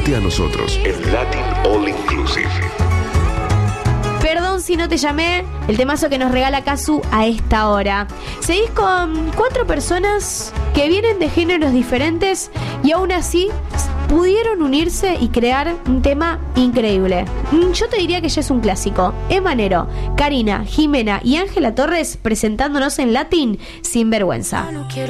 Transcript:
Unite a nosotros en Latin All Inclusive. Perdón si no te llamé, el temazo que nos regala Kazu a esta hora. Seguís con 4 personas que vienen de géneros diferentes y aún así pudieron unirse y crear un tema increíble. Yo te diría que ya es un clásico. Emma Nero, Karina, Jimena y Ángela Torres presentándonos en Latin Sin Vergüenza.